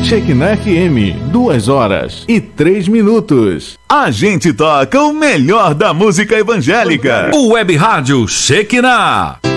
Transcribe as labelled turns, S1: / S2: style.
S1: Shekinah FM, 2h03.
S2: A gente toca o melhor da música evangélica.
S3: O Web Rádio Shekinah.